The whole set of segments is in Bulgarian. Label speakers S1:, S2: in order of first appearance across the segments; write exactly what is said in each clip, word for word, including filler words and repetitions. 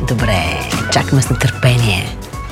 S1: Добре, чакаме с нетърпение.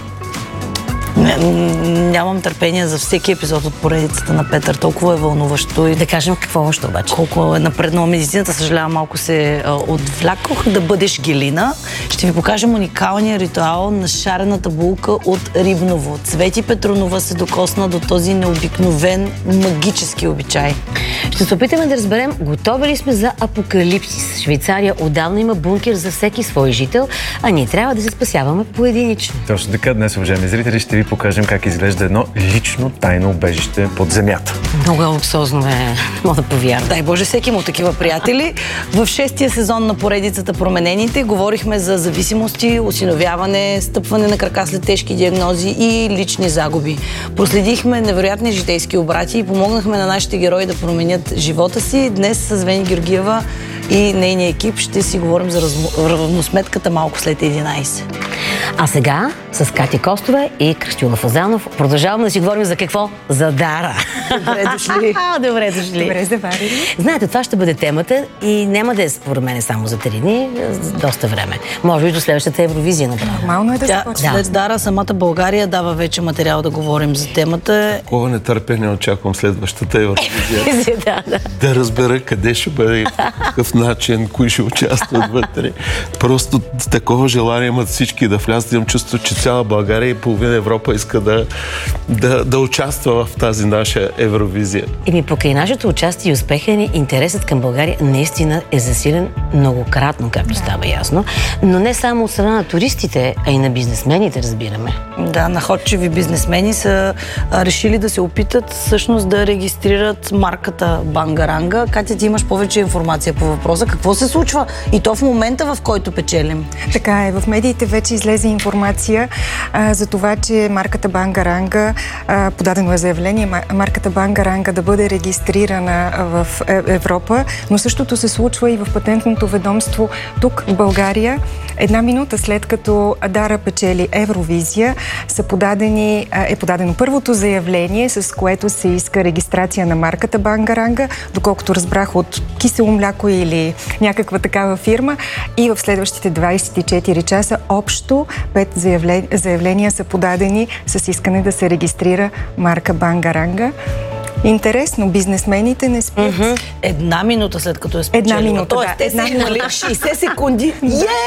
S2: Не, нямам търпение за всеки епизод от поредицата на Петър. Толкова е вълнуващо. И
S1: да кажем какво още обаче.
S2: Колко е напреднала медицината. Съжалявам, малко се а, отвлякох. Да бъдеш Гелина. Ще ви покажем уникалния ритуал на шарената булка от рибново. Цвети Петрунова се докосна до този необикновен магически обичай.
S1: Ще се опитаме да разберем, готови ли сме за апокалипсис. Швейцария отдавна има бункер за всеки свой жител, а ние трябва да се спасяваме поединично.
S3: Точно така, днес, уважаеми зрители, ще ви покажем как изглежда едно лично тайно убежище под земята.
S1: Много луксозно е, мога да повярвам.
S2: Дай Боже, всеки му такива приятели. В шестия сезон на поредицата Променените говорихме за зависимости, осиновяване, стъпване на крака след тежки диагнози и лични загуби. Проследихме невероятни житейски обрати и помогнахме на нашите герои да променят живота си. Днес с Вени Георгиева и нейния екип ще си говорим за равносметката малко след единайсет.
S1: А сега с Катя Костова и Кръстюла Фазанов продължаваме да си говорим за какво? За Дара.
S2: Добре дошли.
S1: Добре дошли.
S4: Добре заварили.
S1: Знаете, това ще бъде темата и няма да е според мен само за три дни, доста време. Може би до следващата Евровизия направо.
S4: Нормално е да започне.
S2: След да. Дара, самата България дава вече материал да говорим за темата.
S5: Кога нетърпение очаквам следващата Евровизия.
S1: да, да.
S5: да разбера къде ще бъде, какъв начин, кои ще участват вътре. Просто такова желание имат всички да влязат. Имам чувство, че цяла България и половина Европа иска да, да, да участва в тази наша Евровизия.
S1: Еми, покрай нашето участие и успеха ни, интересът към България наистина е засилен многократно, както да. става ясно. Но не само от страна на туристите, а и на бизнесмените, разбираме.
S2: Да, находчиви бизнесмени са а, решили да се опитат всъщност да регистрират марката Бангаранга. Катя, ти имаш повече информация по въпроса. Какво се случва? И то в момента, в който печелим.
S4: Така е. В медиите вече излезе информация а, за това, че марката Бангаранга, а, подадено е заявление, марката Бангаранга да бъде регистрирана в Европа, но същото се случва и в патентното ведомство тук в България. Една минута след като Дара печели Евровизия, са подадени, е подадено първото заявление, с което се иска регистрация на марката Бангаранга, доколкото разбрах от Кисело мляко или някаква такава фирма, и в следващите двайсет и четири часа общо пет заявления, заявления са подадени с искане да се регистрира марка Бангаранга. Интересно, бизнесмените не спят.
S2: Mm-hmm. Една минута след като е спечелила.
S4: Една минута,
S2: Тоест,
S4: да.
S2: те
S4: Една
S2: са имали шейсет секунди. Е!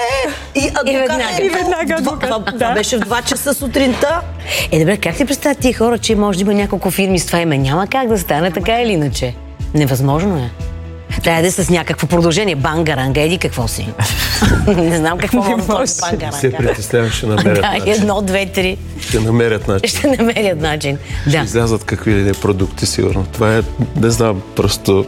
S2: И,
S1: и веднага.
S2: И веднага. Това, това, да. това беше в два часа сутринта.
S1: Е, добре, как си представят тия хора, че може да има няколко фирми с това име? Няма как да стане така или иначе. Невъзможно е. Трябва да е с някакво продължение. Бангаранга, еди какво си. Не знам какво може да бъде Бангаранга.
S5: Се притеснявам, ще намерят
S1: да,
S5: начин.
S1: Едно, две, три.
S5: Ще намерят начин.
S1: Ще намерят начин.
S5: Ще
S1: да.
S5: излязат какви ли не продукти, сигурно. Това е, не знам, просто...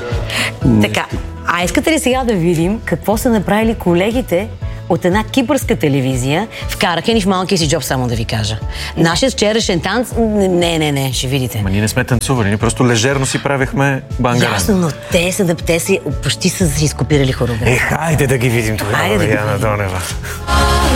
S1: Така, а искате ли сега да видим какво са направили колегите от една кипърска телевизия? Вкараха ни в малкия си джоб, само да ви кажа. Нашият вчерашен танц, не, не, не, ще видите.
S3: Ма ние не сме танцували, ние просто лежерно си правихме Бангаранга.
S1: Ясно, но те са да те си почти са си изкопирали хореография.
S3: Е, хайде да ги видим тогава,
S1: Хайде да ги
S3: Яна
S1: видим.
S3: Донева.